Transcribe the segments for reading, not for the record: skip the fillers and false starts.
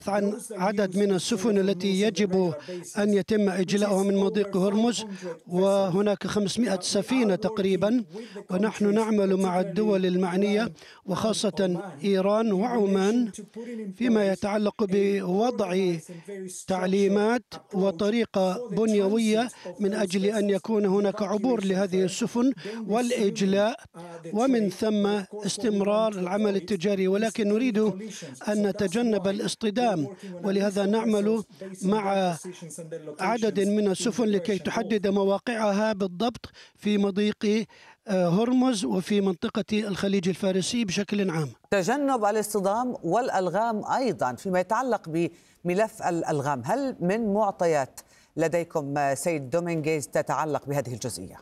عن عدد من السفن التي يجب أن يتم إجلاؤها من مضيق هرمز، وهناك 500 سفينة تقريبا، ونحن نعمل مع الدول المعنية وخاصة إيران وعمان فيما يتعلق بوضع تعليمات وطريقة بنيوية من أجل أن يكون هناك عبور لهذه السفن والإجلاء، ومن ثم استمرار العمل التجاري. ولكن نريد أن نتجنب الاصطدام، ولهذا نعمل مع عدد من السفن لكي تحدد مواقعها بالضبط في مضيق هرمز وفي منطقة الخليج الفارسي بشكل عام. تجنب الاصطدام والألغام أيضا، فيما يتعلق بملف الألغام، هل من معطيات لديكم سيد دومينغيز تتعلق بهذه الجزئية؟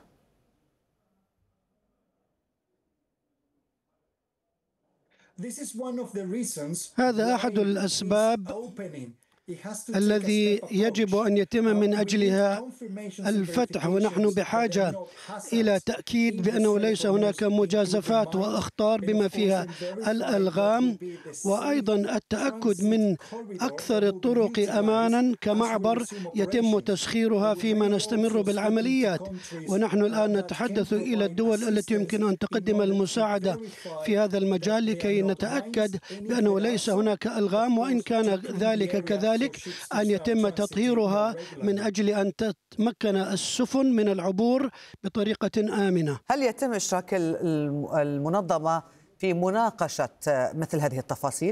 هذا أحد الأسباب الذي يجب أن يتم من أجلها الفتح، ونحن بحاجة إلى تأكيد بأنه ليس هناك مجازفات وأخطار بما فيها الألغام، وأيضا التأكد من أكثر الطرق أمانا كمعبر يتم تسخيرها فيما نستمر بالعمليات. ونحن الآن نتحدث إلى الدول التي يمكن أن تقدم المساعدة في هذا المجال لكي نتأكد بأنه ليس هناك ألغام، وإن كان ذلك كذلك أن يتم تطهيرها من أجل أن تتمكن السفن من العبور بطريقة آمنة. هل يتم إشراك المنظمة في مناقشة مثل هذه التفاصيل؟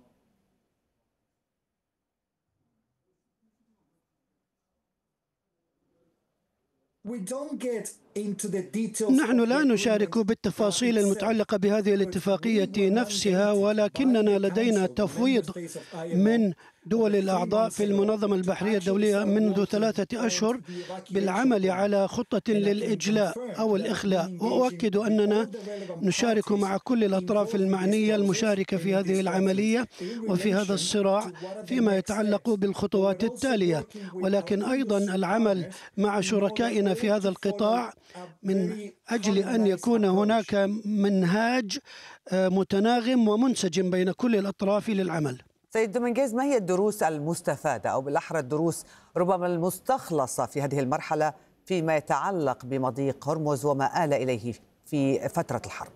نحن لا نشارك بالتفاصيل المتعلقة بهذه الاتفاقية نفسها، ولكننا لدينا تفويض من دول الأعضاء في المنظمة البحرية الدولية منذ 3 أشهر بالعمل على خطة للإجلاء أو الإخلاء، وأؤكد أننا نشارك مع كل الأطراف المعنية المشاركة في هذه العملية وفي هذا الصراع فيما يتعلق بالخطوات التالية، ولكن أيضا العمل مع شركائنا في هذا القطاع من أجل أن يكون هناك منهاج متناغم ومنسجم بين كل الأطراف للعمل. سيد دومينغيز، ما هي الدروس المستفادة أو بالأحرى الدروس ربما المستخلصة في هذه المرحلة فيما يتعلق بمضيق هرمز وما آل إليه في فترة الحرب؟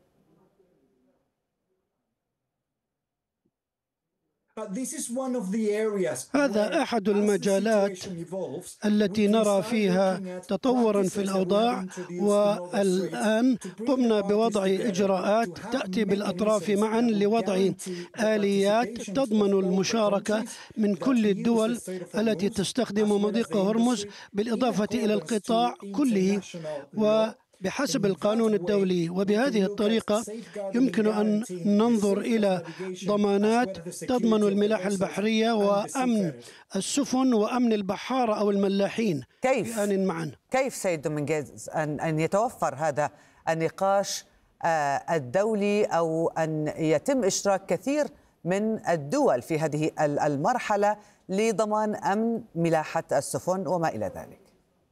هذا أحد المجالات التي نرى فيها تطورا في الأوضاع، والآن قمنا بوضع إجراءات تأتي بالأطراف معا لوضع آليات تضمن المشاركة من كل الدول التي تستخدم مضيق هرمز بالإضافة إلى القطاع كله بحسب القانون الدولي. وبهذه الطريقة يمكن أن ننظر إلى ضمانات تضمن الملاحة البحرية وأمن السفن وأمن البحارة أو الملاحين بآن معا. كيف سيد دومينغيز أن يتوفر هذا النقاش الدولي أو أن يتم إشراك كثير من الدول في هذه المرحلة لضمان أمن ملاحة السفن وما إلى ذلك؟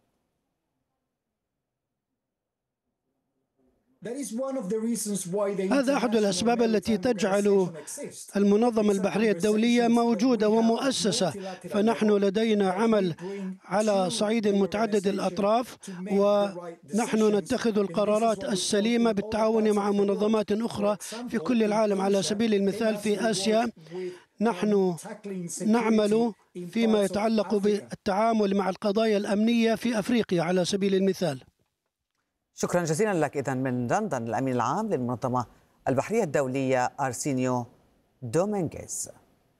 هذا أحد الأسباب التي تجعل المنظمة البحرية الدولية موجودة ومؤسسة، فنحن لدينا عمل على صعيد متعدد الأطراف، ونحن نتخذ القرارات السليمة بالتعاون مع منظمات أخرى في كل العالم. على سبيل المثال في آسيا نحن نعمل فيما يتعلق بالتعامل مع القضايا الأمنية في أفريقيا على سبيل المثال. شكرا جزيلا لك. إذن من لندن الأمين العام للمنظمة البحرية الدولية أرسينيو دومينغيز.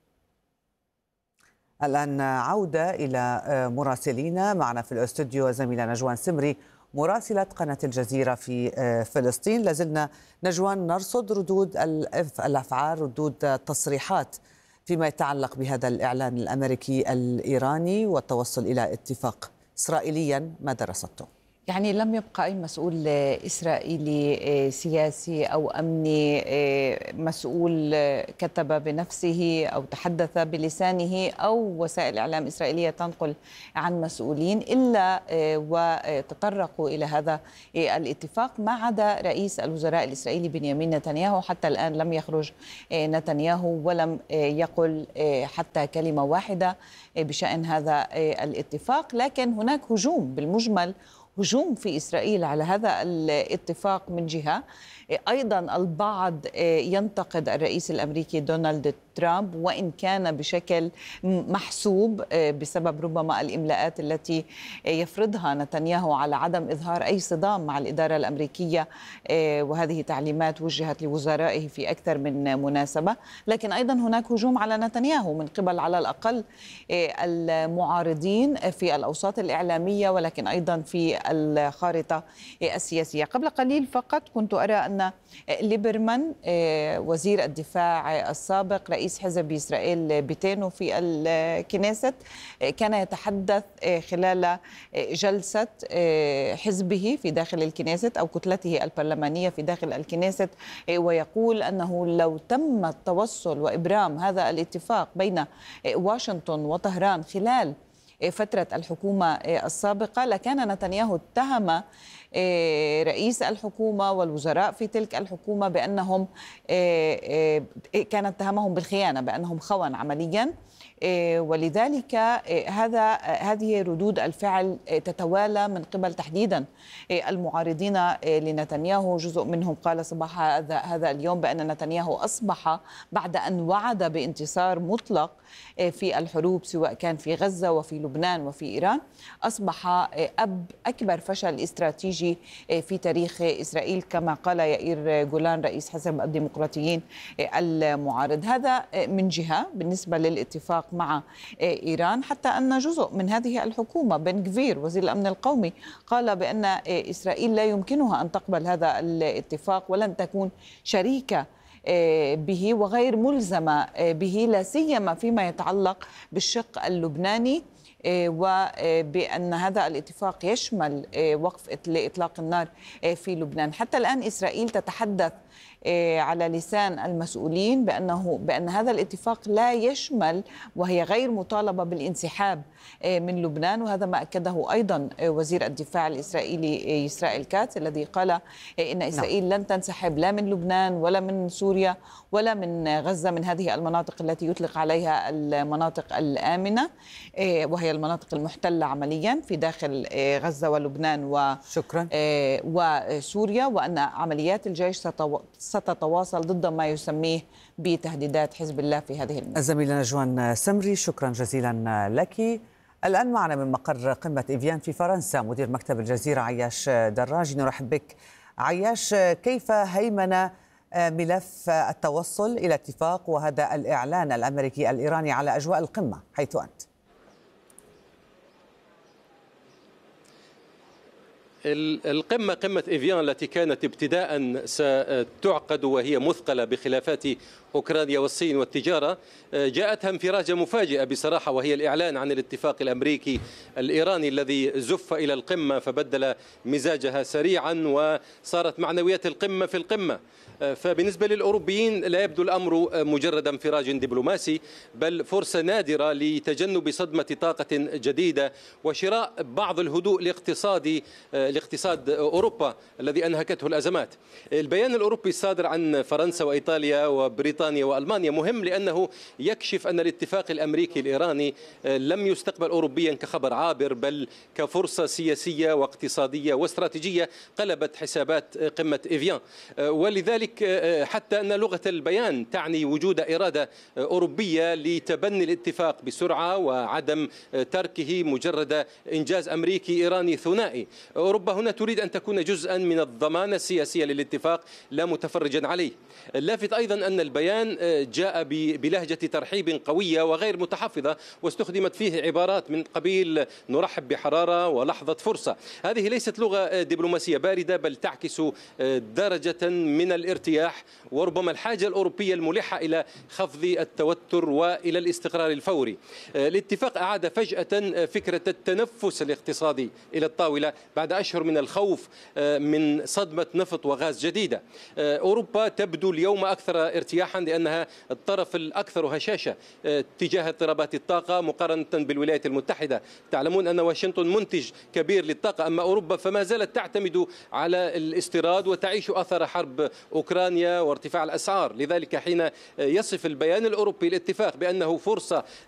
الآن عودة إلى مراسلينا معنا في الاستوديو زميلة نجوان سمري مراسلة قناة الجزيرة في فلسطين. لازلنا نجوان نرصد ردود الأفعال، ردود التصريحات فيما يتعلق بهذا الإعلان الأمريكي الإيراني والتوصل إلى اتفاق. إسرائيليا ماذا رصدتم؟ يعني لم يبقى أي مسؤول إسرائيلي سياسي أو أمني مسؤول كتب بنفسه أو تحدث بلسانه أو وسائل إعلام إسرائيلية تنقل عن مسؤولين إلا وتطرقوا إلى هذا الاتفاق، ما عدا رئيس الوزراء الإسرائيلي بنيامين نتنياهو. حتى الآن لم يخرج نتنياهو ولم يقل حتى كلمة واحدة بشأن هذا الاتفاق، لكن هناك هجوم بالمجمل، هجوم في إسرائيل على هذا الاتفاق من جهة. أيضا البعض ينتقد الرئيس الأمريكي دونالد ترامب، وإن كان بشكل محسوب بسبب ربما الإملاءات التي يفرضها نتنياهو على عدم إظهار أي صدام مع الإدارة الأمريكية، وهذه تعليمات وجهت لوزرائه في أكثر من مناسبة. لكن أيضا هناك هجوم على نتنياهو من قبل على الأقل المعارضين في الأوساط الإعلامية، ولكن أيضا في الخارطة السياسية. قبل قليل فقط كنت أرى أن ليبرمان وزير الدفاع السابق رئيس حزب إسرائيل بيتينو في الكنيست كان يتحدث خلال جلسة حزبه في داخل الكنيست أو كتلته البرلمانية في داخل الكنيست، ويقول أنه لو تم التوصل وإبرام هذا الاتفاق بين واشنطن وطهران خلال فترة الحكومة السابقة لكان نتنياهو اتهم رئيس الحكومة والوزراء في تلك الحكومة بأنهم كان اتهمهم بالخيانة، بأنهم خونوا عمليا. ولذلك هذه ردود الفعل تتوالى من قبل تحديدا المعارضين لنتنياهو. جزء منهم قال صباح هذا اليوم بأن نتنياهو أصبح بعد أن وعد بانتصار مطلق في الحروب سواء كان في غزة وفي لبنان وفي إيران، أصبح أكبر فشل استراتيجي في تاريخ إسرائيل كما قال يائير جولان رئيس حزب الديمقراطيين المعارض. هذا من جهة بالنسبة للاتفاق مع إيران، حتى أن جزء من هذه الحكومة بن غفير وزير الأمن القومي قال بأن إسرائيل لا يمكنها أن تقبل هذا الاتفاق ولن تكون شريكة به وغير ملزمة به، لا سيما فيما يتعلق بالشق اللبناني، وبأن هذا الاتفاق يشمل وقف إطلاق النار في لبنان. حتى الآن إسرائيل تتحدث على لسان المسؤولين بأن هذا الاتفاق لا يشمل وهي غير مطالبة بالانسحاب من لبنان، وهذا ما أكده أيضا وزير الدفاع الإسرائيلي إسرائيل كاتس الذي قال إن إسرائيل لن تنسحب لا من لبنان ولا من سوريا ولا من غزة، من هذه المناطق التي يطلق عليها المناطق الآمنة، وهي المناطق المحتلة عمليا في داخل غزة ولبنان وسوريا، وأن عمليات الجيش ستتواصل ضد ما يسميه بتهديدات حزب الله في هذه المنطقة. الزميلة نجوان سمري، شكرا جزيلا لك. الآن معنا من مقر قمة إفيان في فرنسا مدير مكتب الجزيرة عياش دراجي. نرحب بك عياش. كيف هيمن ملف التوصل إلى اتفاق وهذا الإعلان الأمريكي الإيراني على أجواء القمة حيث أنت؟ القمة قمة إفيان التي كانت ابتداء ستعقد وهي مثقلة بخلافات أوكرانيا والصين والتجارة، جاءتها انفراجة مفاجئة بصراحة، وهي الإعلان عن الاتفاق الأمريكي الإيراني الذي زف إلى القمة فبدل مزاجها سريعا وصارت معنويات القمة في القمة. فبالنسبة للأوروبيين لا يبدو الأمر مجرد انفراج دبلوماسي، بل فرصة نادرة لتجنب صدمة طاقة جديدة وشراء بعض الهدوء لاقتصاد أوروبا الذي أنهكته الأزمات. البيان الأوروبي الصادر عن فرنسا وإيطاليا وبريطانيا وألمانيا مهم لأنه يكشف أن الاتفاق الأمريكي الإيراني لم يستقبل أوروبيا كخبر عابر، بل كفرصة سياسية واقتصادية واستراتيجية قلبت حسابات قمة إفيان. ولذلك حتى أن لغة البيان تعني وجود إرادة أوروبية لتبني الاتفاق بسرعة وعدم تركه مجرد إنجاز أمريكي إيراني ثنائي. أوروبا هنا تريد أن تكون جزءا من الضمانة السياسية للاتفاق لا متفرجا عليه. اللافت أيضا أن البيان جاء بلهجة ترحيب قوية وغير متحفظة، واستخدمت فيه عبارات من قبيل نرحب بحرارة ولحظة فرصة. هذه ليست لغة دبلوماسية باردة، بل تعكس درجة من الارتياح وربما الحاجة الأوروبية الملحة إلى خفض التوتر وإلى الاستقرار الفوري. الاتفاق أعاد فجأة فكرة التنفس الاقتصادي إلى الطاولة بعد أشهر تشعر من الخوف من صدمة نفط وغاز جديدة. أوروبا تبدو اليوم أكثر ارتياحا لأنها الطرف الأكثر هشاشة تجاه اضطرابات الطاقة مقارنة بالولايات المتحدة. تعلمون أن واشنطن منتج كبير للطاقة، أما أوروبا فما زالت تعتمد على الاستيراد وتعيش أثر حرب أوكرانيا وارتفاع الأسعار. لذلك حين يصف البيان الأوروبي الاتفاق بأنه فرصة